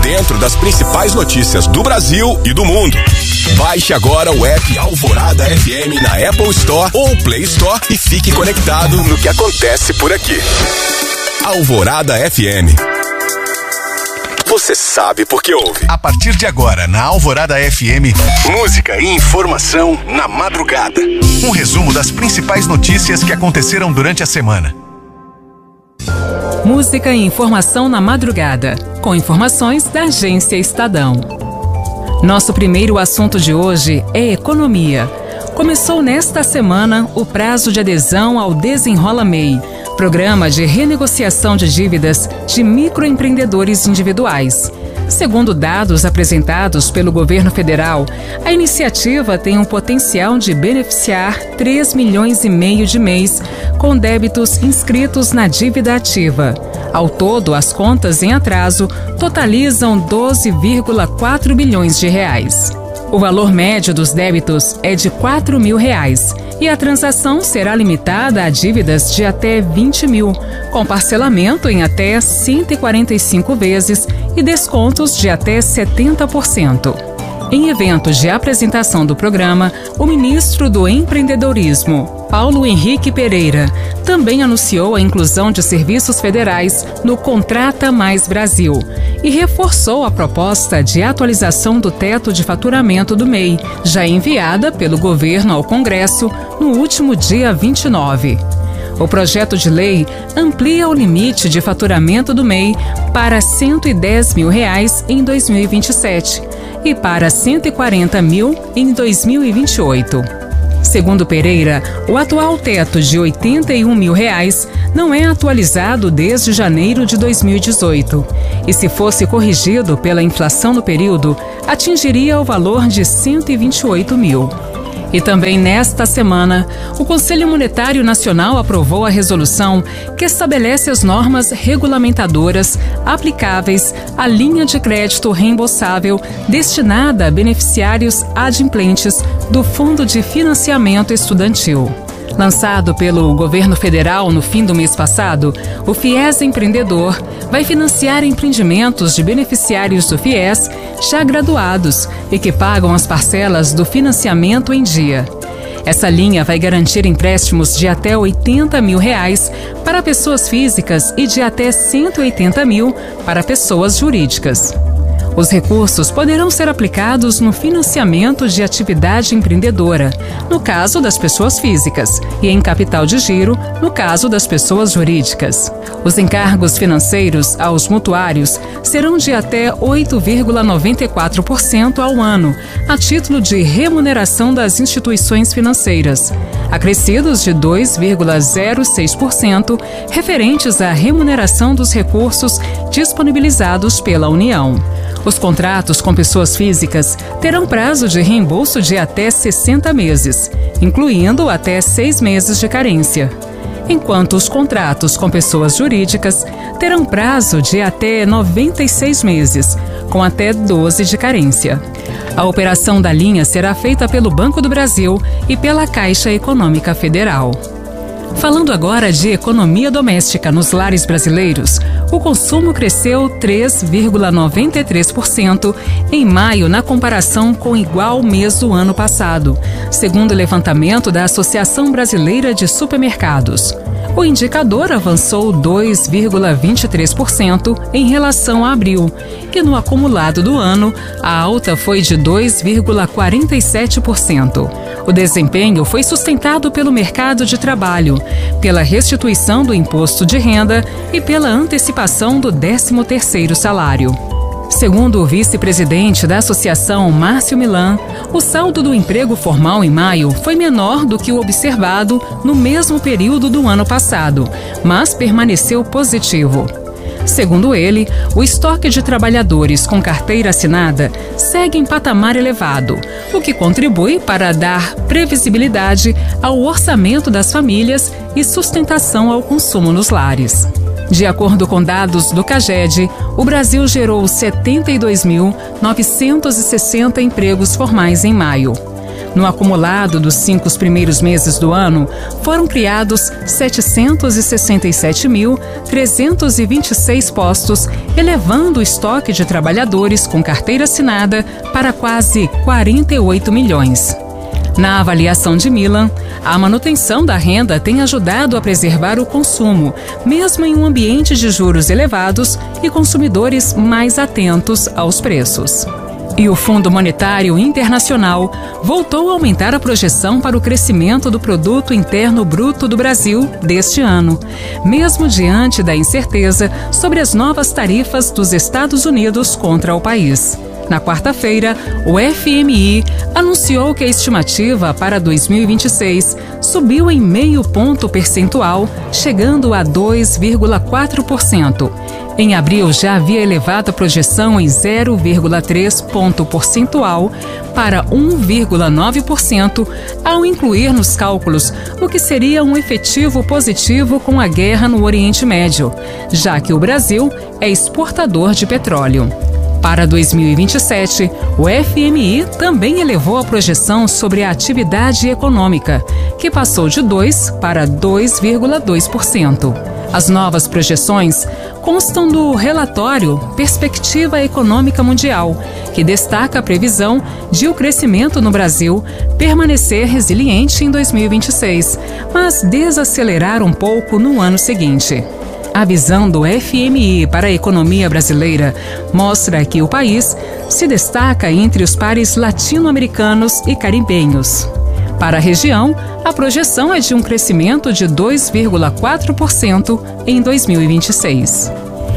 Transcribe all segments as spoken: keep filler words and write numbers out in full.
dentro das principais notícias do Brasil e do mundo. Baixe agora o app Alvorada F M na Apple Store ou Play Store e fique conectado no que acontece por aqui. Alvorada F M. Você sabe por que ouve. A partir de agora, na Alvorada F M, música e informação na madrugada. Um resumo das principais notícias que aconteceram durante a semana. Música e informação na madrugada, com informações da Agência Estadão. Nosso primeiro assunto de hoje é economia. Começou nesta semana o prazo de adesão ao Desenrola M E I, Programa de Renegociação de Dívidas de Microempreendedores Individuais. Segundo dados apresentados pelo governo federal, a iniciativa tem um potencial de beneficiar três milhões e meio de M E Is com débitos inscritos na dívida ativa. Ao todo, as contas em atraso totalizam doze vírgula quatro bilhões de reais. O valor médio dos débitos é de quatro mil reais e a transação será limitada a dívidas de até vinte mil, com parcelamento em até cento e quarenta e cinco vezes e descontos de até setenta por cento. Em eventos de apresentação do programa, o ministro do Empreendedorismo, Paulo Henrique Pereira, também anunciou a inclusão de serviços federais no Contrata Mais Brasil e reforçou a proposta de atualização do teto de faturamento do M E I, já enviada pelo governo ao Congresso no último dia vinte e nove. O projeto de lei amplia o limite de faturamento do M E I para cento e dez mil reais em dois mil e vinte e sete e para cento e quarenta mil em dois mil e vinte e oito. Segundo Pereira, o atual teto de oitenta e um mil reais não é atualizado desde janeiro de dois mil e dezoito e, se fosse corrigido pela inflação no período, atingiria o valor de cento e vinte e oito mil. E também nesta semana, o Conselho Monetário Nacional aprovou a resolução que estabelece as normas regulamentadoras aplicáveis à linha de crédito reembolsável destinada a beneficiários adimplentes do Fundo de Financiamento Estudantil. Lançado pelo governo federal no fim do mês passado, o FIES Empreendedor vai financiar empreendimentos de beneficiários do FIES já graduados e que pagam as parcelas do financiamento em dia. Essa linha vai garantir empréstimos de até oitenta mil reais para pessoas físicas e de até cento e oitenta mil para pessoas jurídicas. Os recursos poderão ser aplicados no financiamento de atividade empreendedora, no caso das pessoas físicas, e em capital de giro, no caso das pessoas jurídicas. Os encargos financeiros aos mutuários serão de até oito vírgula noventa e quatro por cento ao ano, a título de remuneração das instituições financeiras, acrescidos de dois vírgula zero seis por cento referentes à remuneração dos recursos disponibilizados pela União. Os contratos com pessoas físicas terão prazo de reembolso de até sessenta meses, incluindo até seis meses de carência, enquanto os contratos com pessoas jurídicas terão prazo de até noventa e seis meses, com até doze de carência. A operação da linha será feita pelo Banco do Brasil e pela Caixa Econômica Federal. Falando agora de economia doméstica nos lares brasileiros, o consumo cresceu três vírgula noventa e três por cento em maio na comparação com o igual mês do ano passado, segundo o levantamento da Associação Brasileira de Supermercados. O indicador avançou dois vírgula vinte e três por cento em relação a abril, e no acumulado do ano, a alta foi de dois vírgula quarenta e sete por cento. O desempenho foi sustentado pelo mercado de trabalho, pela restituição do imposto de renda e pela antecipação do décimo terceiro salário. Segundo o vice-presidente da associação, Márcio Milan, o saldo do emprego formal em maio foi menor do que o observado no mesmo período do ano passado, mas permaneceu positivo. Segundo ele, o estoque de trabalhadores com carteira assinada segue em patamar elevado, o que contribui para dar previsibilidade ao orçamento das famílias e sustentação ao consumo nos lares. De acordo com dados do CAGED, o Brasil gerou setenta e dois mil novecentos e sessenta empregos formais em maio. No acumulado dos cinco primeiros meses do ano, foram criados setecentos e sessenta e sete mil, trezentos e vinte e seis postos, elevando o estoque de trabalhadores com carteira assinada para quase quarenta e oito milhões. Na avaliação de Milan, a manutenção da renda tem ajudado a preservar o consumo, mesmo em um ambiente de juros elevados e consumidores mais atentos aos preços. E o Fundo Monetário Internacional voltou a aumentar a projeção para o crescimento do Produto Interno Bruto do Brasil deste ano, mesmo diante da incerteza sobre as novas tarifas dos Estados Unidos contra o país. Na quarta-feira, o F M I anunciou que a estimativa para dois mil e vinte e seis subiu em meio ponto percentual, chegando a dois vírgula quatro por cento. Em abril, já havia elevado a projeção em zero vírgula três ponto percentual para um vírgula nove por cento, ao incluir nos cálculos o que seria um efetivo positivo com a guerra no Oriente Médio, já que o Brasil é exportador de petróleo. Para dois mil e vinte e sete, o F M I também elevou a projeção sobre a atividade econômica, que passou de dois por cento para dois vírgula dois por cento. As novas projeções constam do relatório Perspectiva Econômica Mundial, que destaca a previsão de o crescimento no Brasil permanecer resiliente em dois mil e vinte e seis, mas desacelerar um pouco no ano seguinte. A visão do F M I para a economia brasileira mostra que o país se destaca entre os pares latino-americanos e caribenhos. Para a região, a projeção é de um crescimento de dois vírgula quatro por cento em dois mil e vinte e seis.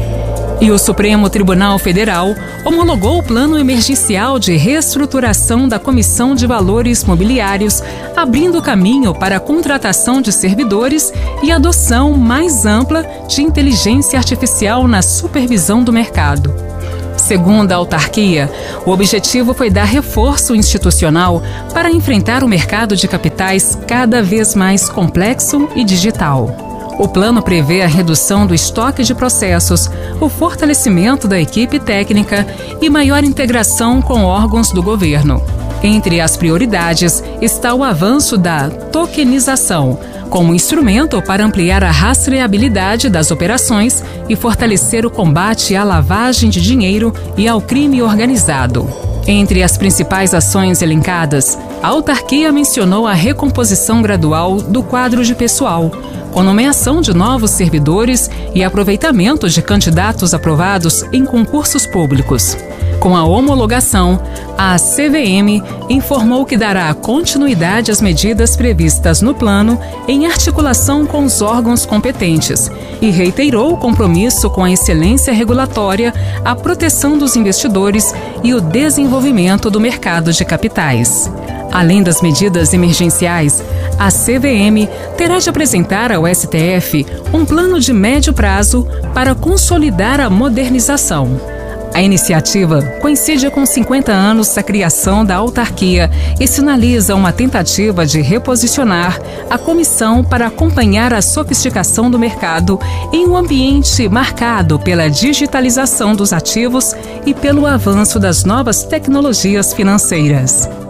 E o Supremo Tribunal Federal homologou o plano emergencial de reestruturação da Comissão de Valores Mobiliários, abrindo caminho para a contratação de servidores e adoção mais ampla de inteligência artificial na supervisão do mercado. Segundo a autarquia, o objetivo foi dar reforço institucional para enfrentar o mercado de capitais cada vez mais complexo e digital. O plano prevê a redução do estoque de processos, o fortalecimento da equipe técnica e maior integração com órgãos do governo. Entre as prioridades está o avanço da tokenização, como instrumento para ampliar a rastreabilidade das operações e fortalecer o combate à lavagem de dinheiro e ao crime organizado. Entre as principais ações elencadas, a autarquia mencionou a recomposição gradual do quadro de pessoal, com nomeação de novos servidores e aproveitamento de candidatos aprovados em concursos públicos. Com a homologação, a C V M informou que dará continuidade às medidas previstas no plano em articulação com os órgãos competentes e reiterou o compromisso com a excelência regulatória, a proteção dos investidores e o desenvolvimento do mercado de capitais. Além das medidas emergenciais, a C V M terá de apresentar ao S T F um plano de médio prazo para consolidar a modernização. A iniciativa coincide com cinquenta anos da criação da autarquia e sinaliza uma tentativa de reposicionar a comissão para acompanhar a sofisticação do mercado em um ambiente marcado pela digitalização dos ativos e pelo avanço das novas tecnologias financeiras.